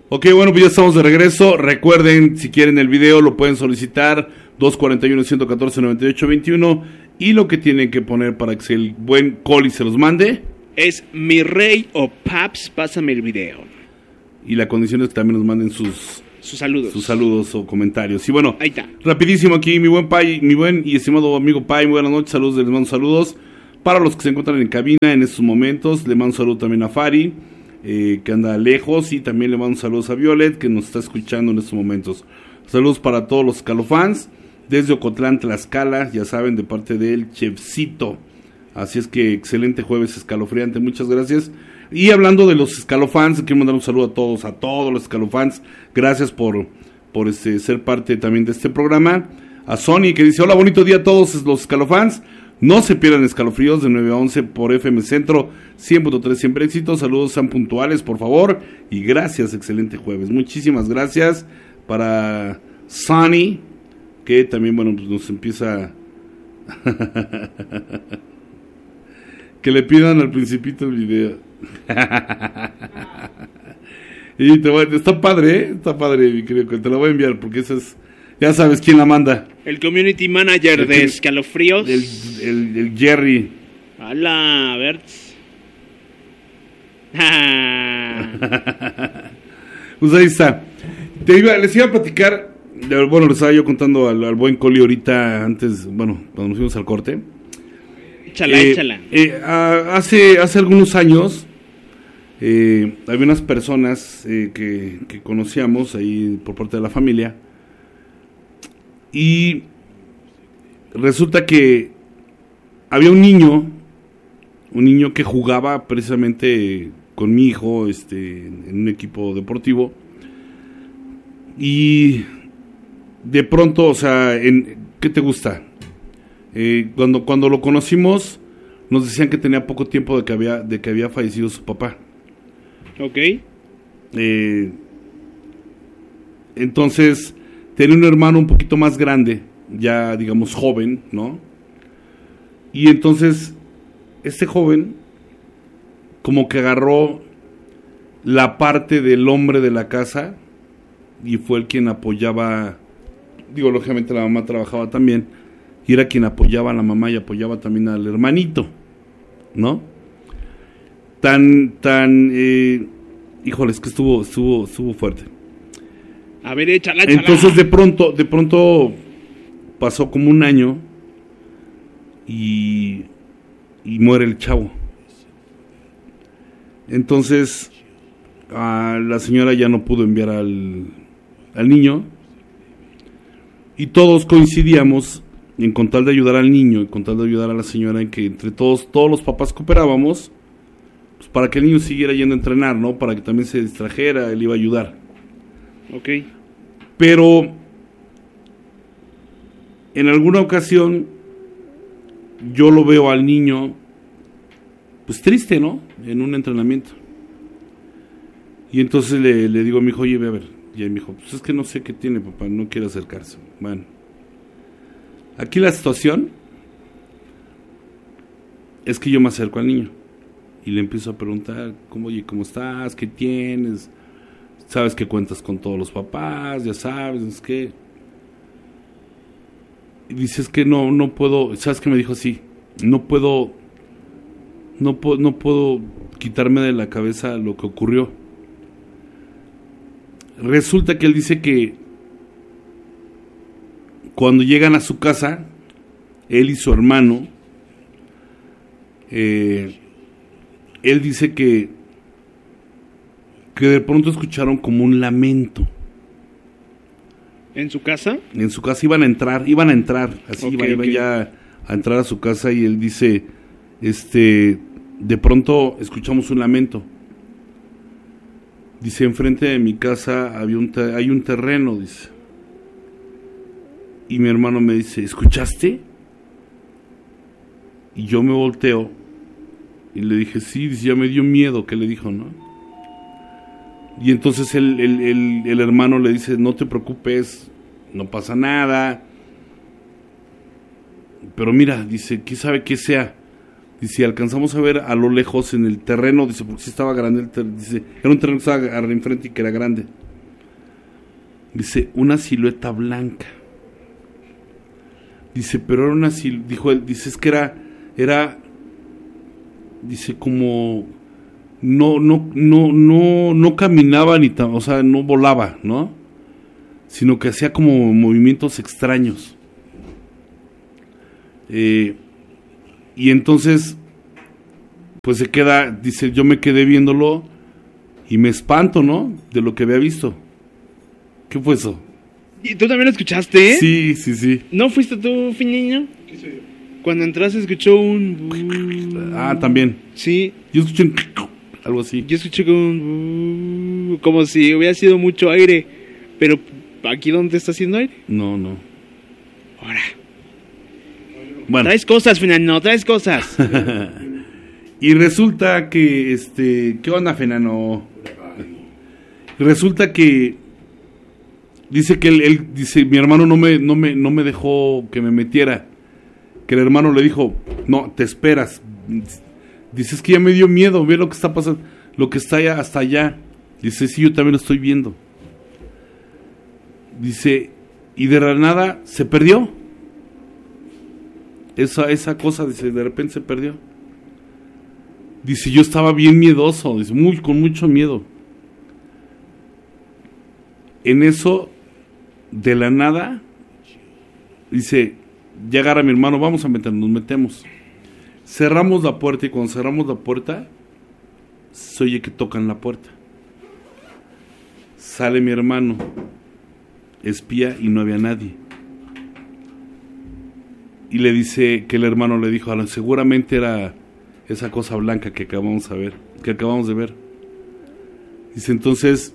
Ok, bueno, pues ya estamos de regreso. Recuerden, si quieren el video, lo pueden solicitar 241-114-9821. Y lo que tienen que poner para que el buen Coli se los mande es mi rey o paps, pásame el video. Y la condición es que también nos manden sus saludos o comentarios. Y bueno, ahí está. Rapidísimo aquí, mi buen y estimado amigo Pai, muy buenas noches, saludos, les mando saludos. Para los que se encuentran en cabina en estos momentos, le mando un saludo también a Fari, que anda lejos, y también le mando saludos a Violet, que nos está escuchando en estos momentos. Saludos para todos los escalofans, desde Ocotlán, Tlaxcala, ya saben, de parte del Chefcito. Así es que excelente jueves escalofriante, muchas gracias. Y hablando de los escalofans, quiero mandar un saludo a todos los escalofans. Gracias por ser parte también de este programa. A Sony, que dice, hola, bonito día a todos los escalofans. No se pierdan Escalofríos de 9 a 11 por FM Centro 100.3, siempre éxito. Saludos, sean puntuales, por favor. Y gracias, excelente jueves. Muchísimas gracias para Sony, que también, bueno, pues nos empieza... que le pidan al principito el video. Y está padre, mi querido, que te lo voy a enviar, porque esa es, ya sabes quién la manda. El community manager de Escalofríos. El Jerry. Hola, a ver. Pues ahí está. Les iba a platicar, bueno, les estaba yo contando al buen Coli ahorita, antes, bueno, cuando nos fuimos al corte. Échala. Hace algunos años había unas personas que conocíamos ahí por parte de la familia, y resulta que había un niño que jugaba precisamente con mi hijo en un equipo deportivo, y de pronto, o sea, ¿qué te gusta? Cuando lo conocimos, nos decían que tenía poco tiempo de que había fallecido su papá. Ok. Entonces tenía un hermano un poquito más grande, ya digamos joven, ¿no? Y entonces este joven como que agarró la parte del hombre de la casa y fue el quien apoyaba, digo, lógicamente la mamá trabajaba también, y era quien apoyaba a la mamá y apoyaba también al hermanito, ¿no? Híjole, es que estuvo fuerte. A ver, échala. Entonces de pronto pasó como un año y muere el chavo. Entonces la señora ya no pudo enviar al niño, y todos coincidíamos en, con tal de ayudar al niño y con tal de ayudar a la señora, en que entre todos los papás cooperábamos, pues, para que el niño siguiera yendo a entrenar, ¿no? Para que también se distrajera, él iba a ayudar. Ok. Pero en alguna ocasión yo lo veo al niño pues triste, ¿no? En un entrenamiento. Y entonces le digo a mi hijo, oye, ve a ver. Y mi hijo, pues es que no sé qué tiene, papá, no quiere acercarse. Bueno, aquí la situación es que yo me acerco al niño y le empiezo a preguntar, oye, ¿cómo estás? ¿Qué tienes? Sabes que cuentas con todos los papás, ya sabes, es que... Y dices que no puedo, ¿sabes qué me dijo así? No puedo quitarme de la cabeza lo que ocurrió. Resulta que él dice que cuando llegan a su casa, él y su hermano, él dice que de pronto escucharon como un lamento. ¿En su casa? En su casa iban a entrar, así okay, iban ya a entrar a su casa, y él dice, de pronto escuchamos un lamento. Dice, enfrente de mi casa hay un terreno, dice. Y mi hermano me dice, ¿escuchaste? Y yo me volteo y le dije, sí, dice, ya me dio miedo. ¿Qué le dijo, no? Y entonces el hermano le dice, no te preocupes, no pasa nada. Pero mira, dice, ¿quién sabe qué sea? Dice, alcanzamos a ver a lo lejos en el terreno, dice, porque sí estaba grande dice, era un terreno que estaba enfrente y que era grande. Dice, una silueta blanca. Dice, pero era una silueta, dijo él, dice, es que era, dice, como, no caminaba ni o sea, no volaba, ¿no? Sino que hacía como movimientos extraños. Y entonces, pues se queda, dice, yo me quedé viéndolo y me espanto, ¿no? De lo que había visto. ¿Qué fue eso? ¿Y tú también lo escuchaste? Sí. ¿No fuiste tú, Finiño? ¿Qué soy yo? Cuando entraste escuchó un... Ah, también. Sí. Yo escuché algo así. Yo escuché como si hubiera sido mucho aire. Pero, ¿aquí dónde está haciendo aire? No. Ahora. Bueno. Traes cosas, Fenano, traes cosas. Y resulta que, ¿qué onda, Fenano? Resulta que dice que él dice, mi hermano no me dejó que me metiera. Que el hermano le dijo, no, te esperas. Dice, es que ya me dio miedo, ve lo que está pasando, lo que está allá, hasta allá. Dice, sí, yo también lo estoy viendo. Dice, y de la nada se perdió. Esa cosa, dice, de repente se perdió. Dice, yo estaba bien miedoso, dice, con mucho miedo. En eso, de la nada, dice, ya agarra a mi hermano, vamos a meternos, nos metemos. Cerramos la puerta y cuando cerramos la puerta, se oye que tocan la puerta. Sale mi hermano, espía y no había nadie. Y le dice que el hermano le dijo, seguramente era esa cosa blanca que acabamos de ver. Dice, entonces,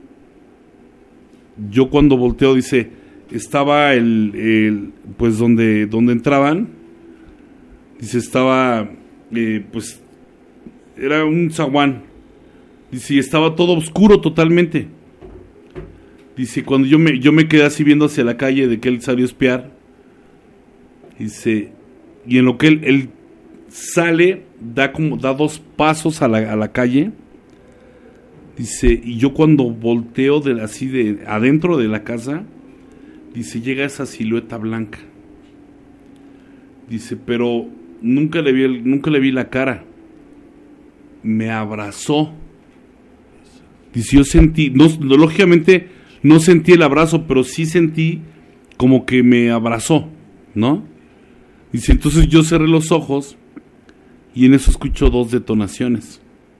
yo cuando volteo, dice, estaba pues donde entraban, dice, estaba, pues, era un zaguán, dice, y estaba todo oscuro totalmente. Dice, cuando yo me quedé así viendo hacia la calle de que él salió a espiar, dice, y en lo que él sale, da 2 pasos a la calle. Dice, y yo cuando volteo así de adentro de la casa, dice, llega esa silueta blanca. Dice, pero nunca le vi la cara. Me abrazó. Dice, yo sentí, lógicamente no sentí el abrazo, pero sí sentí como que me abrazó, ¿no? Dice, entonces yo cerré los ojos y en eso escucho 2 detonaciones.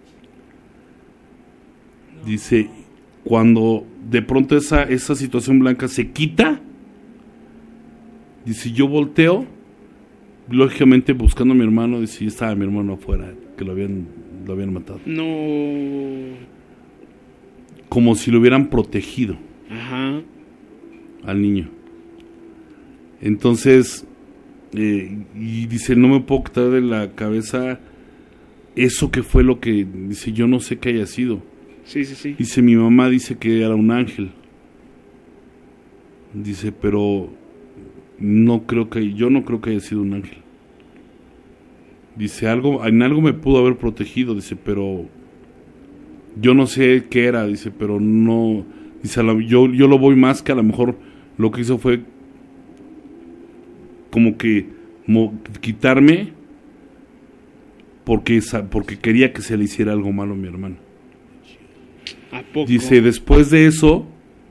Dice, cuando de pronto esa situación blanca se quita, dice, yo volteo, lógicamente buscando a mi hermano, dice, y estaba mi hermano afuera, que lo habían matado. No. Como si lo hubieran protegido. Ajá. Al niño. Entonces, y dice, no me puedo quitar de la cabeza eso que fue lo que, dice, yo no sé qué haya sido. Sí. Dice, mi mamá dice que era un ángel. Dice, pero yo no creo que haya sido un ángel. Dice, en algo me pudo haber protegido, dice, pero yo no sé qué era, dice, pero no, dice, yo lo voy más que a lo mejor lo que hizo fue como que quitarme porque quería que se le hiciera algo malo a mi hermano. ¿A poco? Dice, después de eso,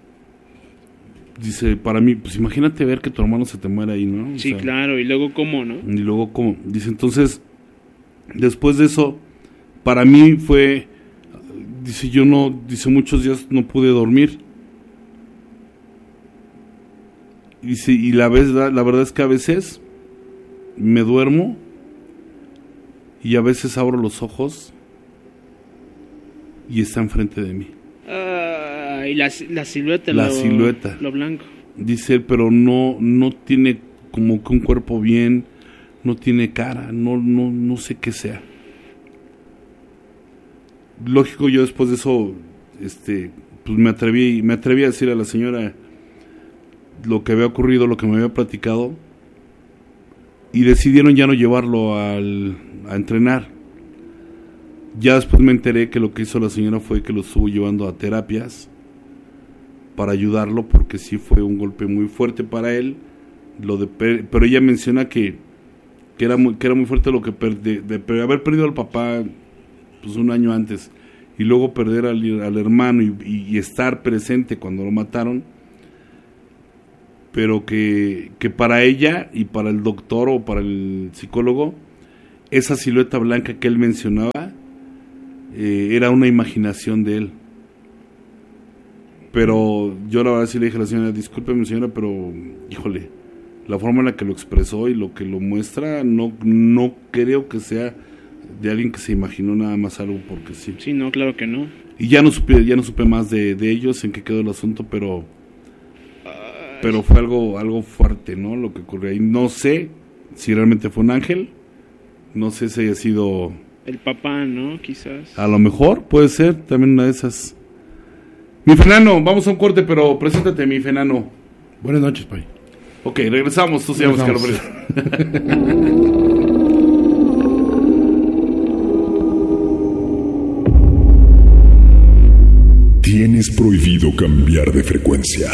dice, para mí, pues imagínate ver que tu hermano se te muere ahí, ¿no? Sí, claro, y luego cómo, ¿no? Y luego cómo. Dice, entonces, después de eso, para mí fue, dice, dice, muchos días no pude dormir. Dice, y la verdad es que a veces me duermo y a veces abro los ojos y está enfrente de mí. Y la silueta. Silueta. Lo blanco. Dice, pero no tiene como que un cuerpo bien, no tiene cara, no sé qué sea. Lógico, yo después de eso, pues me atreví a decir a la señora lo que había ocurrido, lo que me había platicado. y decidieron ya no llevarlo a entrenar. Ya después me enteré que lo que hizo la señora fue que lo estuvo llevando a terapias para ayudarlo, porque sí fue un golpe muy fuerte para él. Pero ella menciona que era muy fuerte lo que de haber perdido al papá pues un año antes y luego perder al hermano y estar presente cuando lo mataron, pero que para ella y para el doctor o para el psicólogo, esa silueta blanca que él mencionaba era una imaginación de él. Pero yo la verdad sí le dije a la señora, discúlpeme señora, pero híjole, la forma en la que lo expresó y lo que lo muestra, no creo que sea de alguien que se imaginó nada más algo porque sí. Sí, no, claro que no. Y ya no supe más de ellos, en qué quedó el asunto, pero fue algo fuerte, ¿no? Lo que ocurrió ahí. No sé si realmente fue un ángel, no sé si haya sido el papá, ¿no? Quizás. A lo mejor, puede ser, también una de esas. Mi Fenano, vamos a un corte, pero preséntate, mi Fenano. Buenas noches, Pai. Ok, regresamos, tú se llamas Carlos. Tienes prohibido cambiar de frecuencia.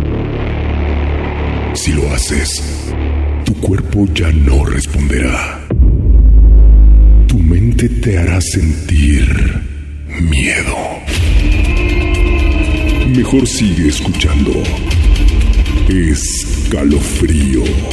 Si lo haces, tu cuerpo ya no responderá. Tu mente te hará sentir miedo. Mejor sigue escuchando Escalofrío.